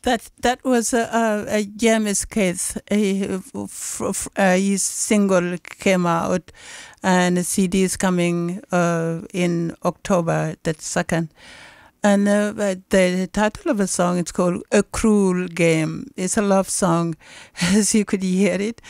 That was James Keith. His single came out, and the CD is coming in October, that second. And but the title of the song is called "A Cruel Game." It's a love song, as you could hear it,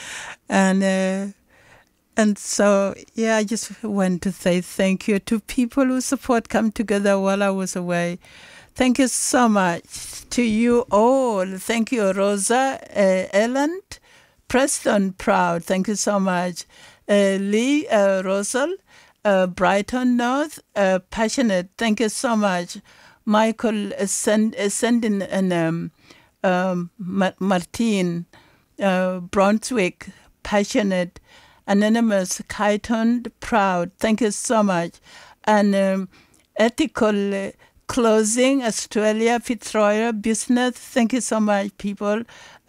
and so yeah, I just want to say thank you to people who support Come Together while I was away. Thank you so much to you all. Thank you, Rosa, Ellen, Preston, Proud. Thank you so much, Lee, Rosal, Brighton North, Passionate. Thank you so much. Michael Sendin and Martin, Brunswick, Passionate, Anonymous, Kyton, Proud. Thank you so much. And Ethical Closing, Australia, Fitzroy, Business. Thank you so much, people.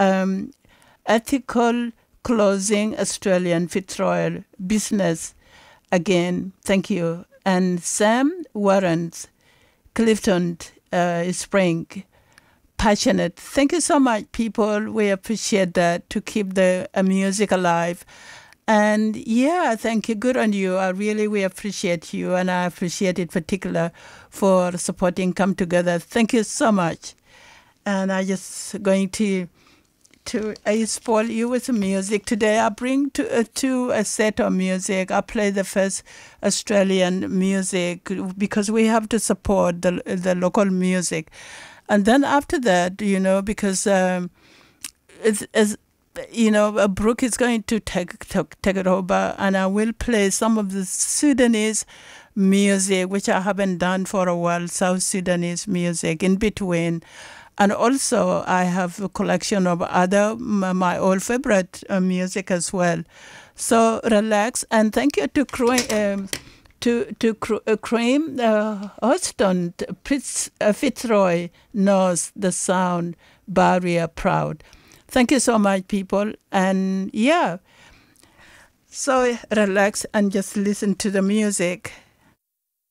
Ethical Closing, Australian, Fitzroy, Business. Again, thank you. And Sam Warrens, Clifton Spring, Passionate. Thank you so much, people. We appreciate that, to keep the music alive. And yeah, thank you. Good on you. We appreciate you, and I appreciate it particular for supporting Come Together. Thank you so much. And I just going to I spoil you with some music today. I bring a set of music. I play the first Australian music because we have to support the local music, and then after that, because Brooke is going to take it over, and I will play some of the Sudanese music, which I haven't done for a while, South Sudanese music in between. And also, I have a collection of other, my old favorite music as well. So relax, and thank you to Cream Houston, Fitzroy, North, The Sound, Barrier, Proud. Thank you so much, people. And yeah, so relax and just listen to the music.